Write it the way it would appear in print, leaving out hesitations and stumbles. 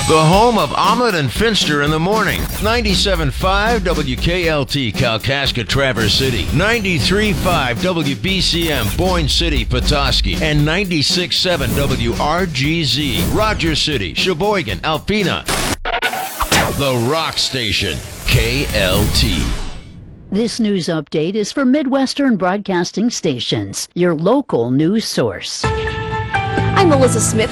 The home of Ahmed and Finster in the morning. 97.5 WKLT Kalkaska Traverse City. 93.5 WBCM Boyne City Petoskey. And 96.7 WRGZ Rogers City, Sheboygan, Alpena. The Rock Station. KLT. This news update is for Midwestern Broadcasting Stations, your local news source. I'm Melissa Smith